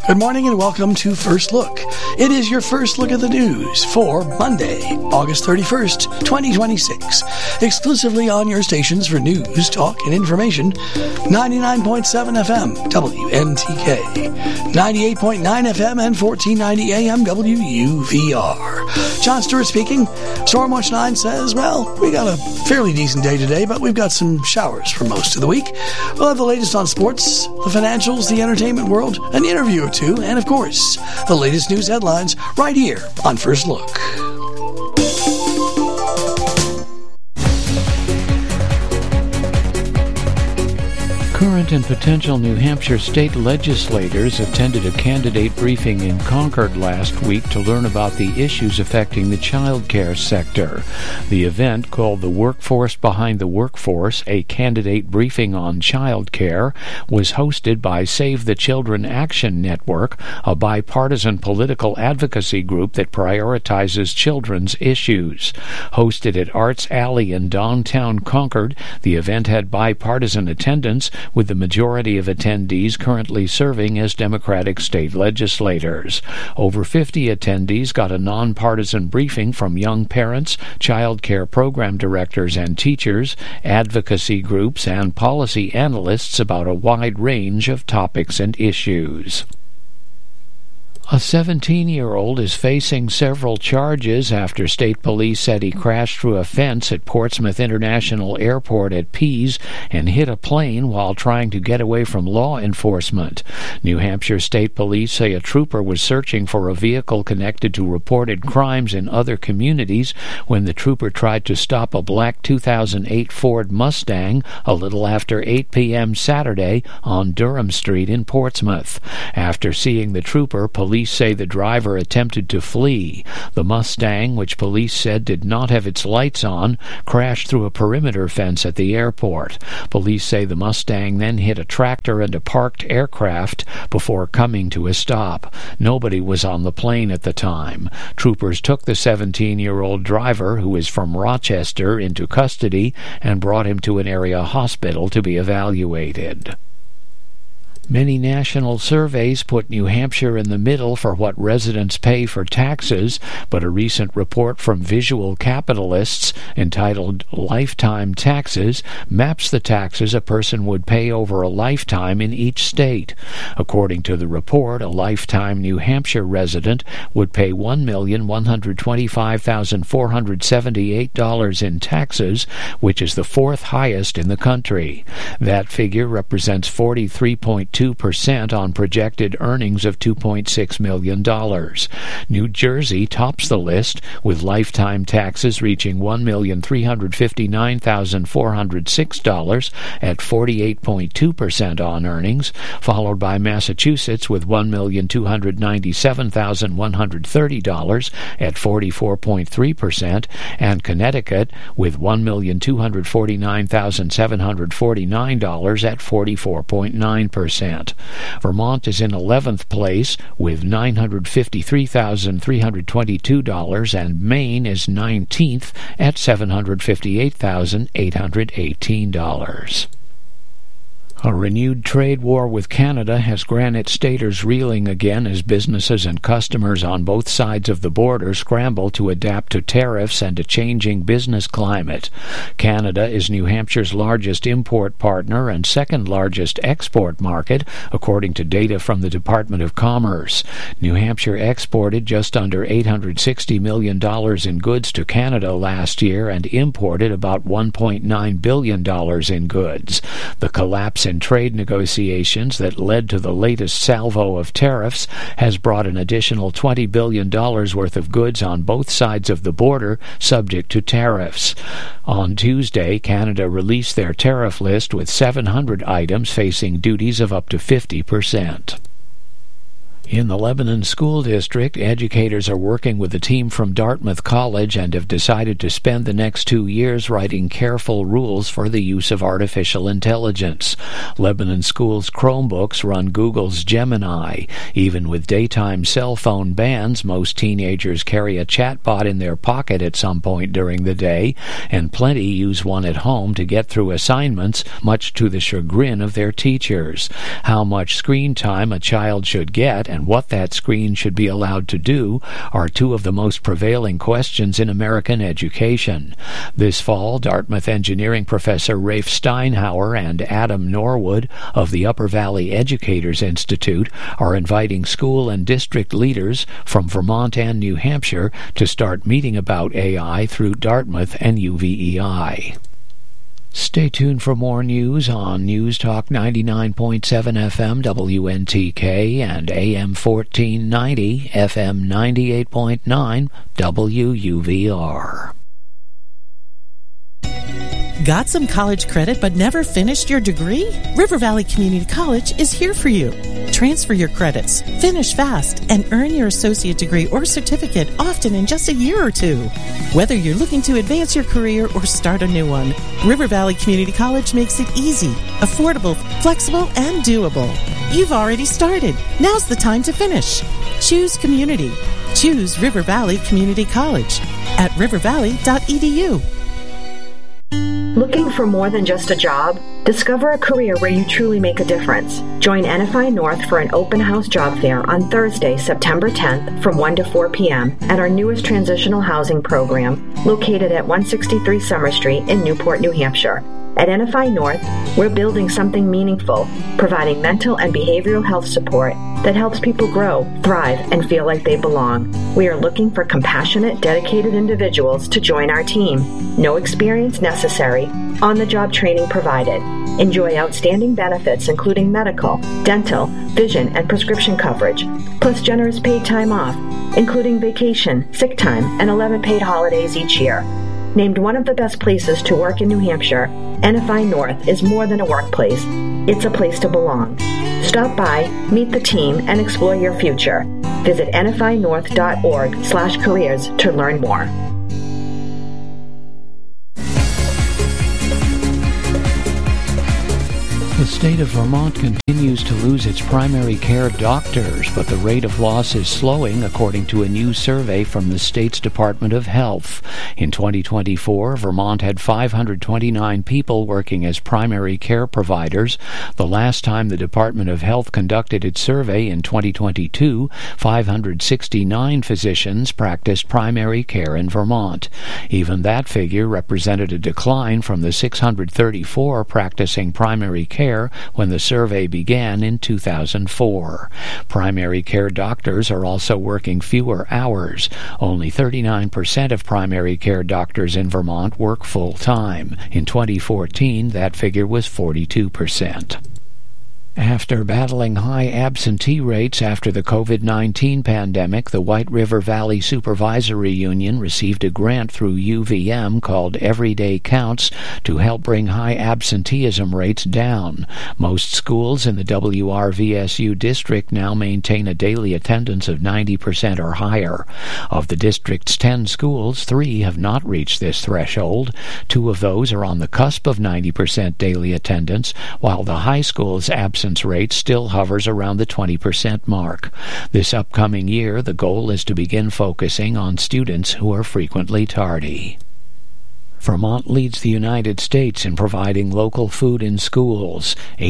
Good morning and welcome to First Look. It is your first look at the news for Monday, August 31st, 2026. Exclusively on your stations for news, talk, and information. 99.7 FM, WNTK. 98.9 FM and 1490 AM, WUVR. John Stewart speaking. Stormwatch 9 says, well, we got a fairly decent day today, but we've got some showers for most of the week. We'll have the latest on sports, the financials, the entertainment world, an interview or two, and of course, the latest news headlines right here on First Look. Current and potential New Hampshire state legislators attended a candidate briefing in Concord last week to learn about the issues affecting the child care sector. The event, called The Workforce Behind the Workforce, a candidate briefing on child care, was hosted by Save the Children Action Network, a bipartisan political advocacy group that prioritizes children's issues. Hosted at Arts Alley in downtown Concord, the event had bipartisan attendance, with the majority of attendees currently serving as Democratic state legislators. Over 50 attendees got a nonpartisan briefing from young parents, child care program directors and teachers, advocacy groups, and policy analysts about a wide range of topics and issues. A 17-year-old is facing several charges after state police said he crashed through a fence at Portsmouth International Airport at Pease and hit a plane while trying to get away from law enforcement. New Hampshire State Police say a trooper was searching for a vehicle connected to reported crimes in other communities when the trooper tried to stop a black 2008 Ford Mustang a little after 8 p.m. Saturday on Durham Street in Portsmouth. After seeing the trooper, police say the driver attempted to flee. The Mustang, which police said did not have its lights on, crashed through a perimeter fence at the airport. Police say the Mustang then hit a tractor and a parked aircraft before coming to a stop. Nobody was on the plane at the time. Troopers took the 17-year-old driver, who is from Rochester, into custody and brought him to an area hospital to be evaluated. Many national surveys put New Hampshire in the middle for what residents pay for taxes, but a recent report from Visual Capitalists entitled Lifetime Taxes maps the taxes a person would pay over a lifetime in each state. According to the report, a lifetime New Hampshire resident would pay $1,125,478 in taxes, which is the fourth highest in the country. That figure represents 43.2% on projected earnings of $2.6 million. New Jersey tops the list, with lifetime taxes reaching $1,359,406 at 48.2% on earnings, followed by Massachusetts with $1,297,130 at 44.3%, and Connecticut with $1,249,749 at 44.9%. Vermont is in 11th place with $953,322, and Maine is 19th at $758,818. A renewed trade war with Canada has Granite Staters reeling again as businesses and customers on both sides of the border scramble to adapt to tariffs and a changing business climate. Canada is New Hampshire's largest import partner and second largest export market, according to data from the Department of Commerce. New Hampshire exported just under $860 million in goods to Canada last year and imported about $1.9 billion in goods. The collapse in trade negotiations that led to the latest salvo of tariffs has brought an additional $20 billion worth of goods on both sides of the border subject to tariffs. On Tuesday, Canada released their tariff list with 700 items facing duties of up to 50%. In the Lebanon School District, educators are working with a team from Dartmouth College and have decided to spend the next 2 years writing careful rules for the use of artificial intelligence. Lebanon schools' Chromebooks run Google's Gemini. Even with daytime cell phone bans, most teenagers carry a chatbot in their pocket at some point during the day, and plenty use one at home to get through assignments, much to the chagrin of their teachers. How much screen time a child should get and what that screen should be allowed to do are two of the most prevailing questions in American education. This fall, Dartmouth engineering professor Rafe Steinhauer and Adam Norwood of the Upper Valley Educators Institute are inviting school and district leaders from Vermont and New Hampshire to start meeting about AI through Dartmouth and UVEI. Stay tuned for more news on News Talk 99.7 FM WNTK and AM 1490 FM 98.9 WUVR. Got some college credit but never finished your degree? River Valley Community College is here for you. Transfer your credits, finish fast, and earn your associate degree or certificate often in just a year or two. Whether you're looking to advance your career or start a new one, River Valley Community College makes it easy, affordable, flexible, and doable. You've already started. Now's the time to finish. Choose community. Choose River Valley Community College at rivervalley.edu. Looking for more than just a job? Discover a career where you truly make a difference. Join NFI North for an open house job fair on Thursday, September 10th from 1 to 4 p.m. at our newest transitional housing program located at 163 Summer Street in Newport, New Hampshire. At NFI North, we're building something meaningful, providing mental and behavioral health support that helps people grow, thrive, and feel like they belong. We are looking for compassionate, dedicated individuals to join our team. No experience necessary, on-the-job training provided. Enjoy outstanding benefits including medical, dental, vision, and prescription coverage, plus generous paid time off, including vacation, sick time, and 11 paid holidays each year. Named one of the best places to work in New Hampshire, NFI North is more than a workplace. It's a place to belong. Stop by, meet the team, and explore your future. Visit nfinorth.org/careers to learn more. The state of Vermont continues to lose its primary care doctors, but the rate of loss is slowing, according to a new survey from the state's Department of Health. In 2024, Vermont had 529 people working as primary care providers. The last time the Department of Health conducted its survey in 2022, 569 physicians practiced primary care in Vermont. Even that figure represented a decline from the 634 practicing primary care when the survey began in 2004. Primary care doctors are also working fewer hours. Only 39% of primary care doctors in Vermont work full-time. In 2014, that figure was 42%. After battling high absentee rates after the COVID-19 pandemic, the White River Valley Supervisory Union received a grant through UVM called Everyday Counts to help bring high absenteeism rates down. Most schools in the WRVSU district now maintain a daily attendance of 90% or higher. Of the district's 10 schools, 3 have not reached this threshold. 2 of those are on the cusp of 90% daily attendance, while the high school's absence rate still hovers around the 20% mark. This upcoming year, the goal is to begin focusing on students who are frequently tardy. Vermont leads the United States in providing local food in schools.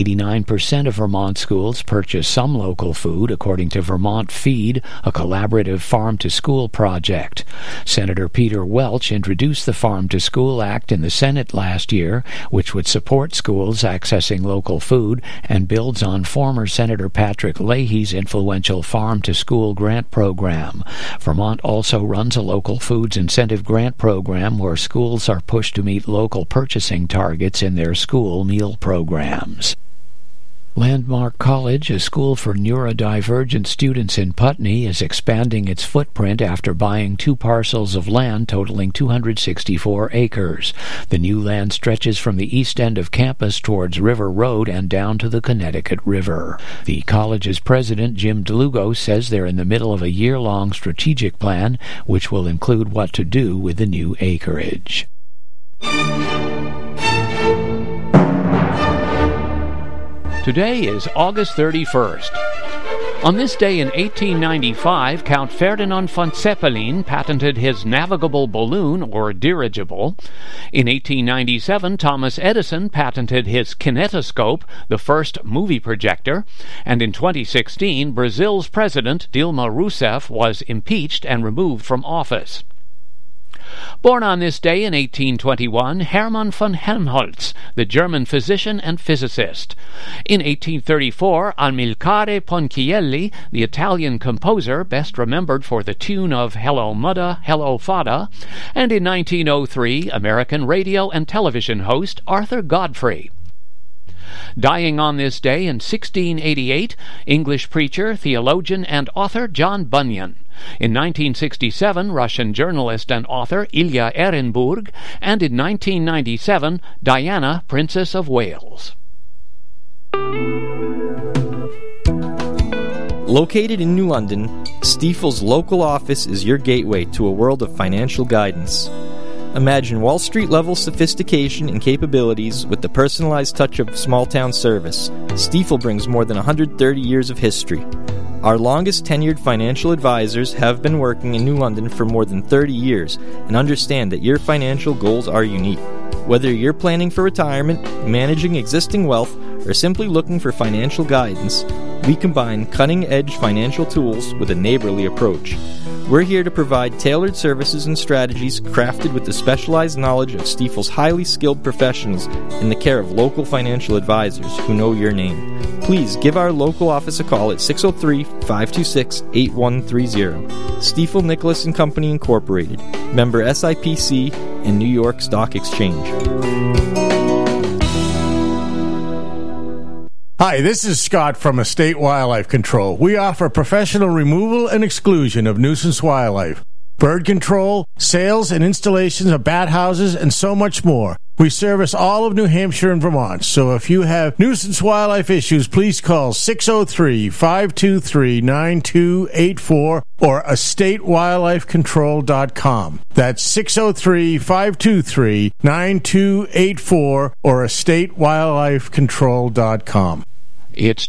89% of Vermont schools purchase some local food, according to Vermont Feed, a collaborative farm-to-school project. Senator Peter Welch introduced the Farm to School Act in the Senate last year, which would support schools accessing local food and builds on former Senator Patrick Leahy's influential Farm-to-School grant program. Vermont also runs a local foods incentive grant program where schools are pushed to meet local purchasing targets in their school meal programs. Landmark College, a school for neurodivergent students in Putney, is expanding its footprint after buying 2 parcels of land totaling 264 acres. The new land stretches from the east end of campus towards River Road and down to the Connecticut River. The college's president, Jim DeLugo, says they're in the middle of a year-long strategic plan, which will include what to do with the new acreage. Today is August 31st. On this day in 1895, Count Ferdinand von Zeppelin patented his navigable balloon, or dirigible. In 1897, Thomas Edison patented his kinetoscope, the first movie projector. And in 2016, Brazil's president, Dilma Rousseff, was impeached and removed from office. Born on this day in 1821, Hermann von Helmholtz, the German physician and physicist. In 1834, Amilcare Ponchielli, the Italian composer best remembered for the tune of Hello Mudda, Hello Fada. And in 1903, American radio and television host Arthur Godfrey. Dying on this day in 1688, English preacher, theologian, and author John Bunyan. In 1967, Russian journalist and author Ilya Ehrenburg. And in 1997, Diana, Princess of Wales. Located in New London, Stifel's local office is your gateway to a world of financial guidance. Imagine Wall Street-level sophistication and capabilities with the personalized touch of small-town service. Stifel brings more than 130 years of history. Our longest-tenured financial advisors have been working in New London for more than 30 years and understand that your financial goals are unique. Whether you're planning for retirement, managing existing wealth, or simply looking for financial guidance, we combine cutting-edge financial tools with a neighborly approach. We're here to provide tailored services and strategies crafted with the specialized knowledge of Stifel's highly skilled professionals in the care of local financial advisors who know your name. Please give our local office a call at 603-526-8130. Stifel Nicholas & Company Incorporated, member SIPC and New York Stock Exchange. Hi, this is Scott from Estate Wildlife Control. We offer professional removal and exclusion of nuisance wildlife, bird control, sales and installations of bat houses, and so much more. We service all of New Hampshire and Vermont, so if you have nuisance wildlife issues, please call 603-523-9284 or estatewildlifecontrol.com. That's 603-523-9284 or estatewildlifecontrol.com. It's